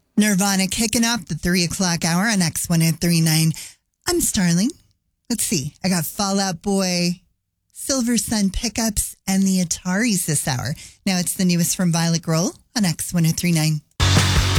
Nirvana kicking off the 3 o'clock hour on X1039. I'm Starling. Let's see. I got Fall Out Boy, Silver Sun Pickups, and the Ataris this hour. Now it's the newest from Violet Grohl on X1039.